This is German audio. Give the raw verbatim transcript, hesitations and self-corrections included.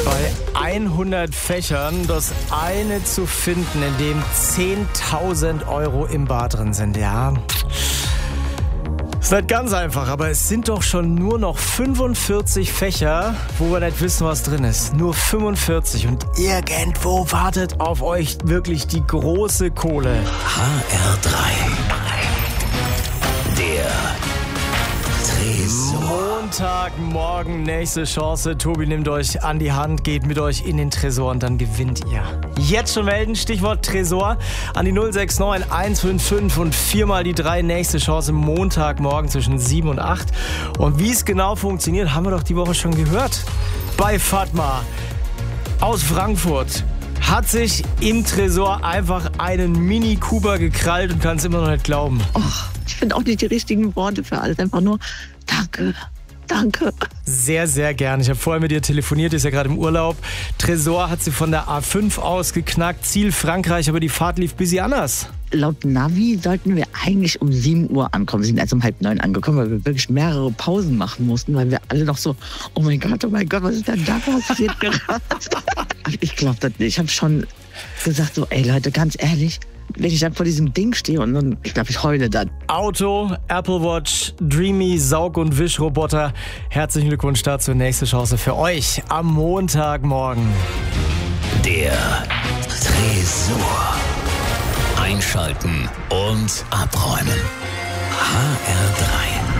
Bei hundert Fächern das eine zu finden, in dem zehntausend Euro im Bar drin sind, ja. Ist nicht ganz einfach, aber es sind doch schon nur noch fünfundvierzig Fächer, wo wir nicht wissen, was drin ist. Nur fünfundvierzig und irgendwo wartet auf euch wirklich die große Kohle. H R drei. Der Tresor. Montagmorgen, nächste Chance. Tobi nimmt euch an die Hand, geht mit euch in den Tresor und dann gewinnt ihr. Jetzt schon melden, Stichwort Tresor, an die null sechs neun eins fünf fünf und viermal die drei. Nächste Chance Montagmorgen zwischen sieben und acht. Und wie es genau funktioniert, haben wir doch die Woche schon gehört. Bei Fatma aus Frankfurt hat sich im Tresor einfach einen Mini Cooper gekrallt und kann es immer noch nicht glauben. Oh, ich finde auch nicht die richtigen Worte für alles. Einfach nur danke, danke. Sehr, sehr gern. Ich habe vorher mit ihr telefoniert, ist ja gerade im Urlaub. Tresor hat sie von der A fünf aus geknackt. Ziel Frankreich, aber die Fahrt lief ein bisschen anders. Laut Navi sollten wir eigentlich um sieben Uhr ankommen. Wir sind also um halb neun angekommen, weil wir wirklich mehrere Pausen machen mussten, weil wir alle noch so, oh mein Gott, oh mein Gott, was ist denn da passiert gerade? Ich glaube das nicht. Ich habe schon gesagt so, ey Leute, ganz ehrlich, wenn ich dann vor diesem Ding stehe und dann, ich glaube, ich heule dann. Auto, Apple Watch, Dreamy, Saug- und Wischroboter. Herzlichen Glückwunsch dazu. Nächste Chance für euch am Montagmorgen. Der Tresor. Einschalten und abräumen. H R drei.